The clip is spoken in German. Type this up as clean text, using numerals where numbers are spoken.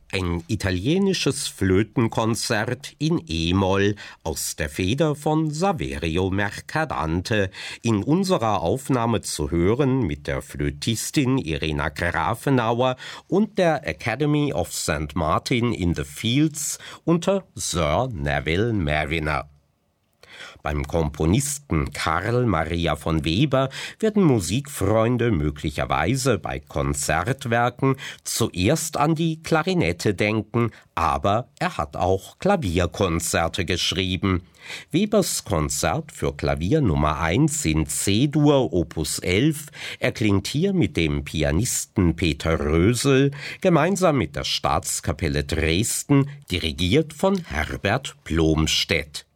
Ein italienisches Flötenkonzert in E-Moll aus der Feder von Saverio Mercadante, in unserer Aufnahme zu hören mit der Flötistin Irena Grafenauer und der Academy of St. Martin in the Fields unter Sir Neville Marriner. Beim Komponisten Karl Maria von Weber werden Musikfreunde möglicherweise bei Konzertwerken zuerst an die Klarinette denken, aber er hat auch Klavierkonzerte geschrieben. Webers Konzert für Klavier Nummer 1 in C-Dur Opus 11 erklingt hier mit dem Pianisten Peter Rösel gemeinsam mit der Staatskapelle Dresden, dirigiert von Herbert Blomstedt.